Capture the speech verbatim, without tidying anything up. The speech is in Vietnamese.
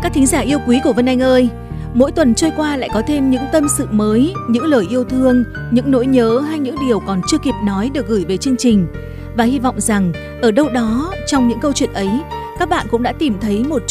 Các thính giả yêu quý của Vân Anh ơi, mỗi tuần trôi qua lại có thêm những tâm sự mới, những lời yêu thương, những nỗi nhớ hay những điều còn chưa kịp nói được gửi về chương trình. Và hy vọng rằng ở đâu đó trong những câu chuyện ấy, các bạn cũng đã tìm thấy một